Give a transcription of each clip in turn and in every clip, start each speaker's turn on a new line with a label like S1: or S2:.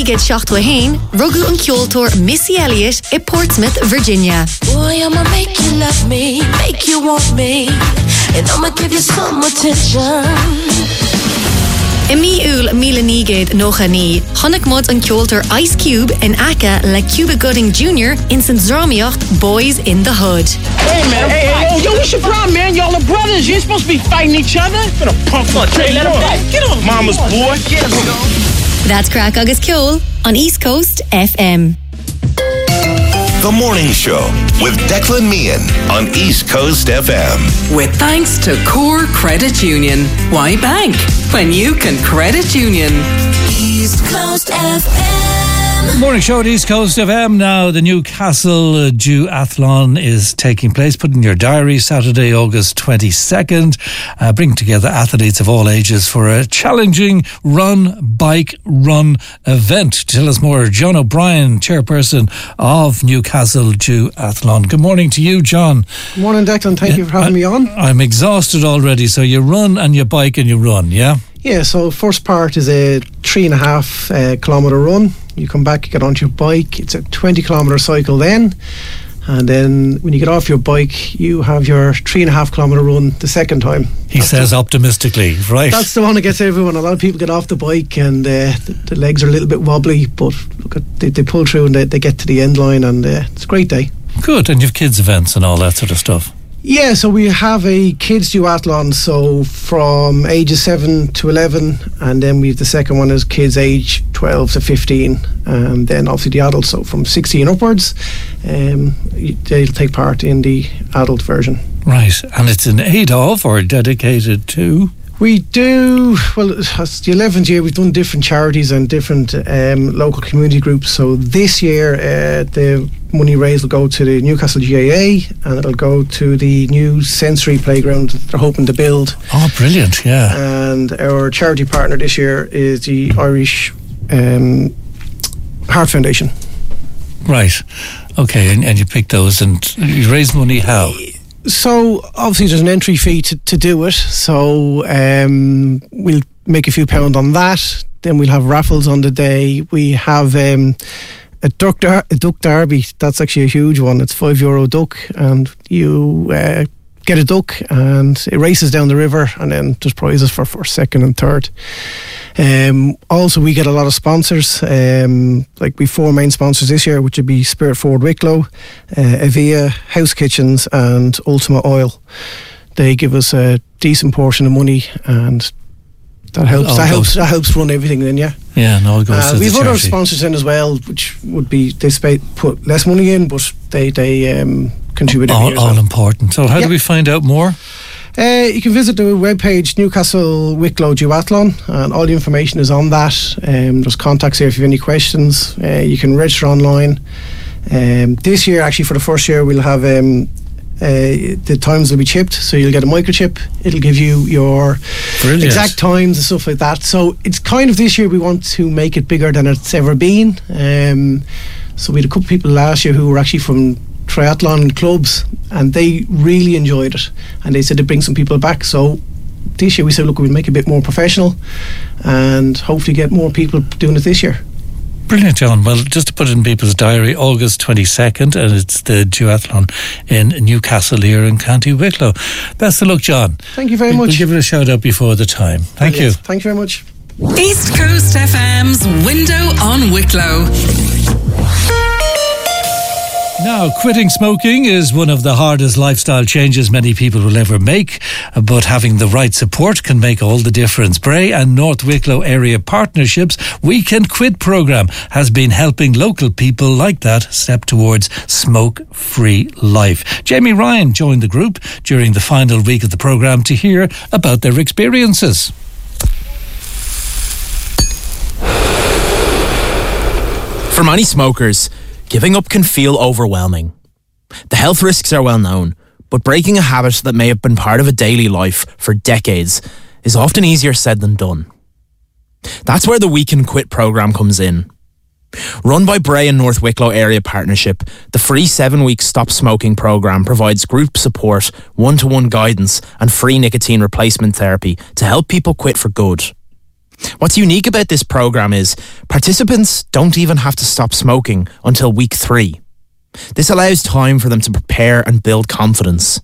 S1: Mígad Seachtwa Hain, Rugu and Kjoltor Missy Elliott in Portsmouth, Virginia.
S2: Boy, I'ma make you love me, make you want me, and I'ma give you some attention.
S1: In Miúil Míle Nígad Nóchaní, Chonach Mud and Kjoltor Ice Cube in Aka Le Cuba Gooding Jr. in St. Zromiocht Boys in the Hood.
S3: Hey man, yo, what's your problem, man? Y'all are brothers. You ain't supposed to be fighting each other. Been a punk for let him back. Get off, mama's boy. Get him.
S1: That's Crack Agus Kjol on East Coast FM.
S4: The Morning Show with Declan Meehan on East Coast FM.
S5: With thanks to Core Credit Union. Why bank when you can credit union?
S2: East Coast FM.
S6: Morning show at East Coast FM. Now the Newcastle Duathlon is taking place. Put in your diary, Saturday, August 22nd. Bring together athletes of all ages for a challenging bike run event. To tell us more, John O'Brien, chairperson of Newcastle Duathlon. Good morning to you, John.
S7: Good morning, Declan. Thank you for having me on.
S6: I'm exhausted already. So you run and you bike and you run, yeah?
S7: Yeah, so first part is a 3.5 kilometre run. You come back, you get onto your bike. It's a 20 kilometre cycle then. And then when you get off your bike, you have your 3.5 kilometre run the second time.
S6: He says optimistically, right?
S7: That's the one that gets everyone. A lot of people get off the bike and the legs are a little bit wobbly, but look, they pull through and they get to the end line, and it's a great day.
S6: Good, and you have kids events and all that sort of stuff.
S7: Yeah, so we have a kids duathlon, so from ages 7 to 11, and then we have the second one is kids age 12 to 15, and then obviously the adults, so from 16 upwards, they'll take part in the adult version.
S6: Right, and it's an aid of or dedicated to?
S7: We do, well, it's the 11th year. We've done different charities and different local community groups. So this year, the money raised will go to the Newcastle GAA, and it'll go to the new sensory playground that they're hoping to build.
S6: Oh, brilliant, yeah.
S7: And our charity partner this year is the Irish Heart Foundation.
S6: Right, okay, and you pick those, and you raise money how?
S7: So obviously there's an entry fee to do it, so we'll make a few pound on that. Then we'll have raffles on the day. We have a duck derby. That's actually a huge one. It's €5 duck, and you get a duck and it races down the river, and then there's prizes for first, second and third. Also we get a lot of sponsors, like we 4 main sponsors this year, which would be Spirit Forward Wicklow, Avia, House Kitchens and Ultima Oil. They give us a decent portion of money, and that helps run everything then, yeah.
S6: Yeah, no, it goes to the
S7: we've
S6: charity.
S7: other sponsors in as well, which would be, they put less money in, but they contribute every year.
S6: All important. So how do we find out more?
S7: You can visit the webpage Newcastle Wicklow Duathlon, and all the information is on that. There's contacts here if you have any questions. You can register online. This year, actually for the first year, we'll have the times will be chipped, so you'll get a microchip. It'll give you your exact times and stuff like that. So it's kind of, this year we want to make it bigger than it's ever been. So we had a couple of people last year who were actually from triathlon clubs, and they really enjoyed it, and they said to bring some people back. So this year we said, look, we'll make it a bit more professional and hopefully get more people doing it this year.
S6: Brilliant, John. Well, just to put it in people's diary, August 22nd, and it's the duathlon in Newcastle here in County Wicklow. Best of luck, John.
S7: Thank you very much.
S6: We'll give it a shout out before the time. Thank you.
S7: Thank you very much.
S5: East Coast FM's Window on Wicklow.
S6: Now, quitting smoking is one of the hardest lifestyle changes many people will ever make, but having the right support can make all the difference. Bray and North Wicklow Area Partnerships We Can Quit programme has been helping local people like that step towards smoke-free life. Jamie Ryan joined the group during the final week of the programme to hear about their experiences.
S8: For many smokers, giving up can feel overwhelming. The health risks are well known, but breaking a habit that may have been part of a daily life for decades is often easier said than done. That's where the We Can Quit programme comes in. Run by Bray and North Wicklow Area Partnership, the free 7-week Stop Smoking programme provides group support, one-to-one guidance and free nicotine replacement therapy to help people quit for good. What's unique about this programme is participants don't even have to stop smoking until week 3. This allows time for them to prepare and build confidence.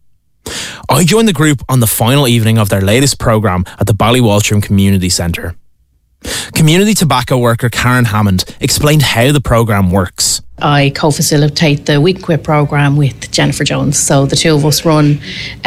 S8: I joined the group on the final evening of their latest programme at the Ballywaltrim Community Centre. Community tobacco worker Karen Hammond explained how the programme works.
S9: I co-facilitate the We Can Quit programme with Jennifer Jones. So the two of us run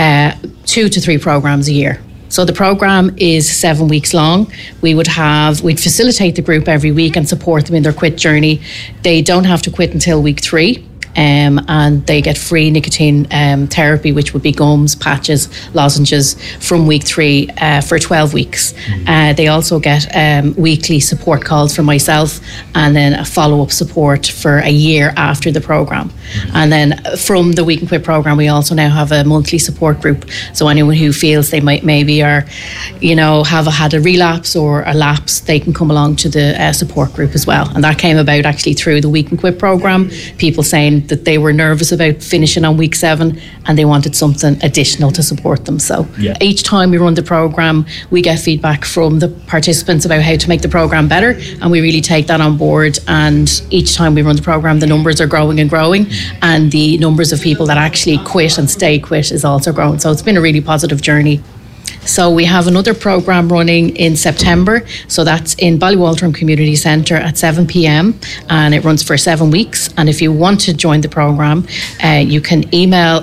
S9: 2 to 3 programmes a year. So the programme is 7 weeks long. We'd facilitate the group every week and support them in their quit journey. They don't have to quit until week 3. And they get free nicotine therapy, which would be gums, patches, lozenges from week 3 for 12 weeks. They also get weekly support calls from myself and then a follow-up support for a year after the programme. And then from the We Can Quit programme, we also now have a monthly support group. So anyone who feels they might maybe have had a relapse or a lapse, they can come along to the support group as well. And that came about actually through the We Can Quit programme. People saying that they were nervous about finishing on week 7 and they wanted something additional to support them. So each time we run the programme, we get feedback from the participants about how to make the programme better, and we really take that on board. And each time we run the programme, the numbers are growing and growing, and the numbers of people that actually quit and stay quit is also growing. So it's been a really positive journey. So we have another programme running in September. So that's in Ballywaltrim Community Centre at 7 p.m. and it runs for 7 weeks. And if you want to join the programme, you can email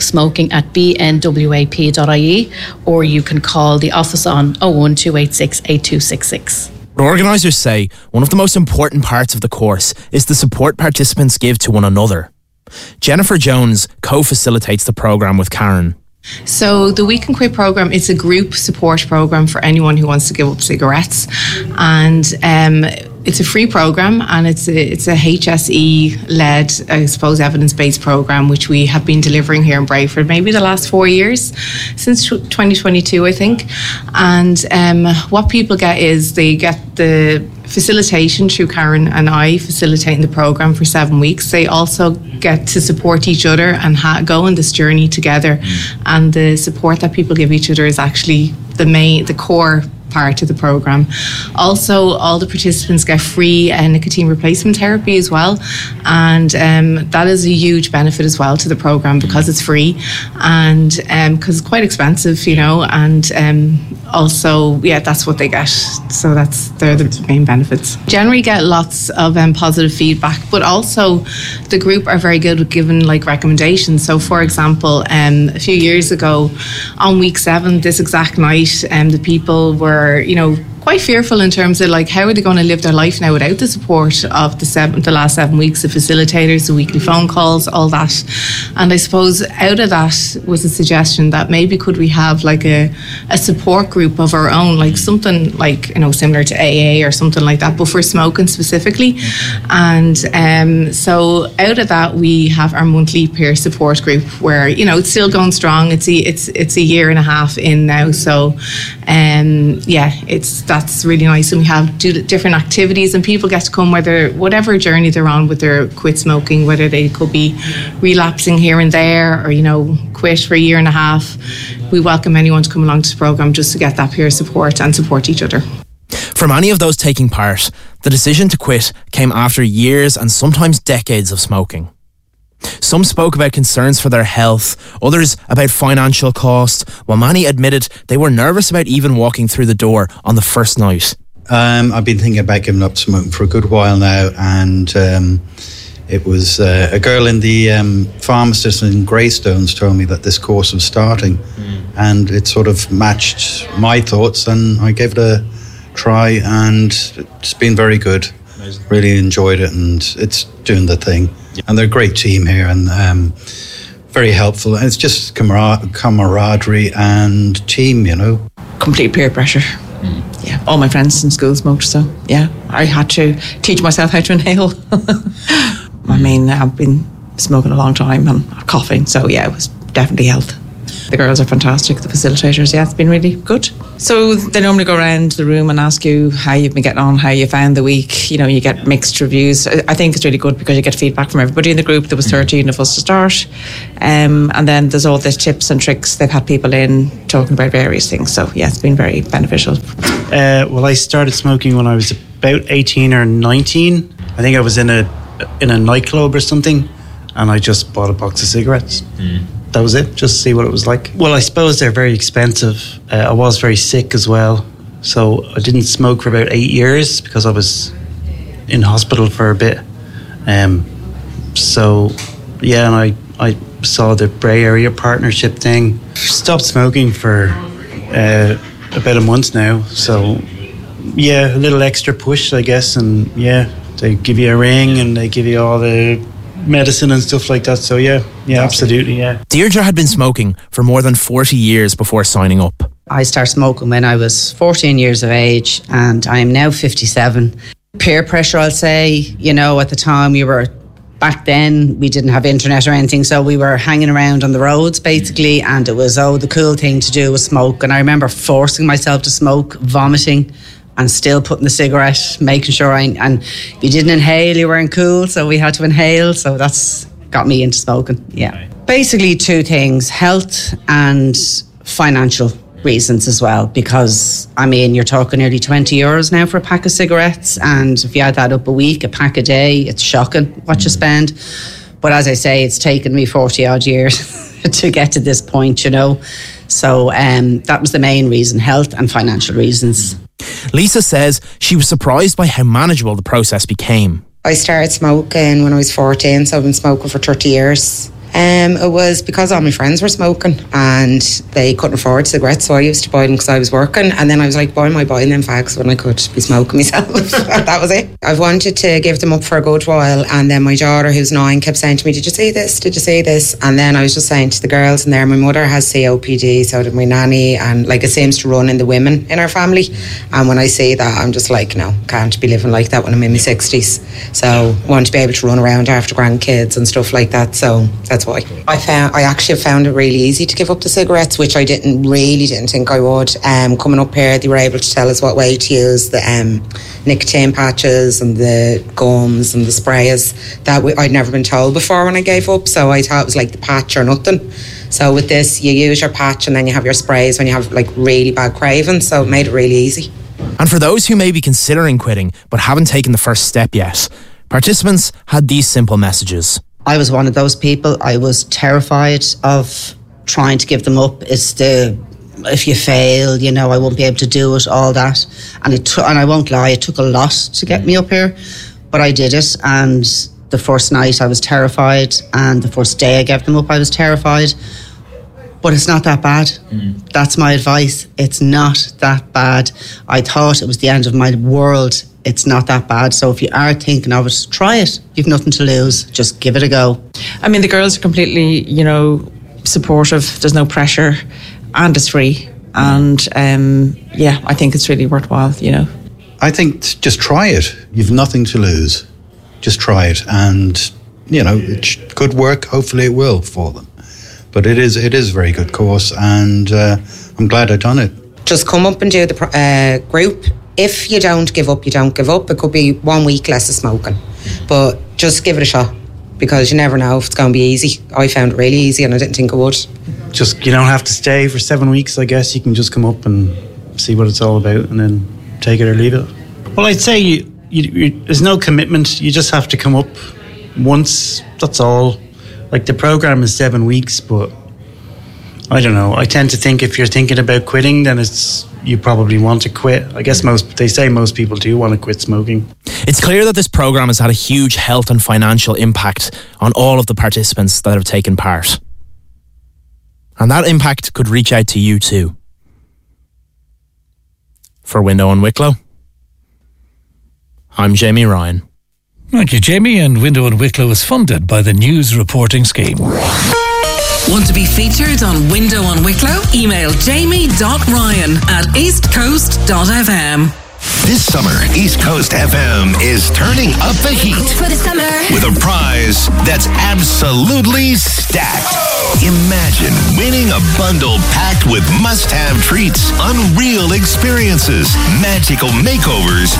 S9: stopsmoking@bnwap.ie, or you can call the office on 01286 8266.
S8: Organisers say one of the most important parts of the course is the support participants give to one another. Jennifer Jones co-facilitates the programme with Karen.
S10: So the We Can Quit programme, it's a group support programme for anyone who wants to give up cigarettes, and it's a free programme, and it's a HSE-led, I suppose, evidence-based programme which we have been delivering here in Bray for maybe the last 4 years, since 2022 I think. And what people get is they get the facilitation through Karen and I facilitating the programme for 7 weeks. They also get to support each other and go on this journey together. And the support that people give each other is actually the core part of the programme. Also, all the participants get free nicotine replacement therapy as well, and that is a huge benefit as well to the programme because it's free and because it's quite expensive, and also that's what they get. So they're the main benefits. Generally get lots of positive feedback, but also the group are very good with giving recommendations. So for example, a few years ago on week 7, this exact night, the people were quite fearful in terms of how are they going to live their life now without the support of the last 7 weeks, the facilitators, the weekly phone calls, all that. And I suppose out of that was a suggestion that maybe could we have a support group of our own, something similar to AA or something like that, but for smoking specifically. And so out of that we have our monthly peer support group where it's still going strong. It's a year and a half in now, so that's really nice. And we have different activities, and people get to come whatever journey they're on with their quit smoking, whether they could be relapsing here and there or quit for a year and a half. We welcome anyone to come along to the programme just to get that peer support and support each other.
S8: For many of those taking part, the decision to quit came after years and sometimes decades of smoking. Some spoke about concerns for their health, others about financial cost, while many admitted they were nervous about even walking through the door on the first night.
S11: I've been thinking about giving up smoking for a good while now, and it was a girl in the pharmacist in Greystones told me that this course was starting, and it sort of matched my thoughts, and I gave it a try, and it's been very good. Amazing. Really enjoyed it, and it's doing the thing. And they're a great team here, and very helpful. And it's just camaraderie and team,
S12: Complete peer pressure. Yeah, all my friends in school smoked, so I had to teach myself how to inhale. I mean, I've been smoking a long time and coughing, so it was definitely health. The girls are fantastic, the facilitators, yeah, it's been really good. So they normally go around the room and ask you how you've been getting on, how you found the week. You know, you get mixed reviews. I think it's really good because you get feedback from everybody in the group. There was 13 of us to start. And then there's all the tips and tricks. They've had people in talking about various things. So yeah, it's been very beneficial.
S13: Well, I started smoking when I was about 18 or 19. I think I was in a nightclub or something, and I just bought a box of cigarettes. That was it, just to see what it was like. Well, I suppose they're very expensive. I was very sick as well, so I didn't smoke for about 8 years because I was in hospital for a bit. So yeah, and I saw the Bray Area Partnership thing. Stopped smoking for about a month now, so yeah, a little extra push, I guess. And yeah, they give you a ring and they give you all the medicine and stuff like that. So yeah, absolutely, yeah.
S8: Deirdre had been smoking for more than 40 years before signing up.
S14: I started smoking when I was 14 years of age, and I am now 57. Peer pressure, I'll say. You know, at the time back then we didn't have internet or anything, so we were hanging around on the roads basically, and it was the cool thing to do was smoke. And I remember forcing myself to smoke, vomiting, and still putting the cigarette, making sure and if you didn't inhale, you weren't cool, so we had to inhale. So that's got me into smoking, yeah. Basically 2 things, health and financial reasons as well, because, I mean, you're talking nearly €20 now for a pack of cigarettes, and if you add that up a week, a pack a day, it's shocking what you spend. But as I say, it's taken me 40 odd years to get to this point, you know. So that was the main reason, health and financial reasons.
S8: Lisa says she was surprised by how manageable the process became.
S15: I started smoking when I was 14, so I've been smoking for 30 years. It was because all my friends were smoking and they couldn't afford cigarettes, so I used to buy them because I was working. And then I was like, why am I buying them fags when I could be smoking myself? That was it. I've wanted to give them up for a good while, and then my daughter, who's 9, kept saying to me, did you see this? Did you see this? And then I was just saying to the girls in there, my mother has COPD, so did my nanny, and like it seems to run in the women in our family. And when I see that, I'm just like, no, can't be living like that when I'm in my 60s. So I want to be able to run around after grandkids and stuff like that. So that's why. I actually found it really easy to give up the cigarettes, which I didn't think I would. Coming up here, they were able to tell us what way to use the nicotine patches and the gums and the sprays that I'd never been told before when I gave up. So I thought it was like the patch or nothing. So with this, you use your patch and then you have your sprays when you have like really bad cravings. So it made it really easy.
S8: And for those who may be considering quitting but haven't taken the first step yet, participants had these simple messages.
S14: I was one of those people. I was terrified of trying to give them up. If you fail, you know, I won't be able to do it, all that. And I won't lie, it took a lot to get me up here, but I did it. And the first night I was terrified, and the first day I gave them up I was terrified. But it's not that bad. That's my advice. It's not that bad. I thought it was the end of my world. It's not that bad. So if you are thinking of it, try it. You've nothing to lose. Just give it a go.
S12: I mean, the girls are completely, you know, supportive. There's no pressure, and it's free. And yeah, I think it's really worthwhile, you know.
S11: I think just try it. You've nothing to lose. Just try it, and you know, it could work. Hopefully, it will for them. But it is a very good course, and I'm glad I've done it.
S15: Just come up and do the group. If you don't give up, you don't give up. It could be 1 week less of smoking. But just give it a shot, because you never know if it's going to be easy. I found it really easy and I didn't think it would.
S13: Just, you don't have to stay for 7 weeks, I guess. You can just come up and see what it's all about and then take it or leave it. Well, I'd say there's no commitment. You just have to come up once, that's all. Like, the programme is 7 weeks, but I don't know. I tend to think if you're thinking about quitting, then you probably want to quit. I guess they say most people do want to quit smoking.
S8: It's clear that this programme has had a huge health and financial impact on all of the participants that have taken part. And that impact could reach out to you too. For Window and Wicklow, I'm Jamie Ryan.
S6: Thank you, Jamie. And Window and Wicklow is funded by the News Reporting Scheme.
S5: Want to be featured on Window on Wicklow? Email jamie.ryan@eastcoast.fm.
S4: This summer, East Coast FM is turning up the heat
S2: For the summer.
S4: with a prize that's absolutely stacked. Imagine winning a bundle packed with must-have treats, unreal experiences, magical makeovers,